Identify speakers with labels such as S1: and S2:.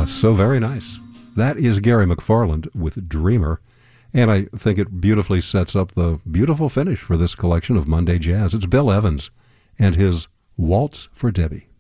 S1: So very nice. That is Gary McFarland with Dreamer, and I think it beautifully sets up the beautiful finish for this collection of Monday Jazz. It's Bill Evans and his Waltz for Debbie.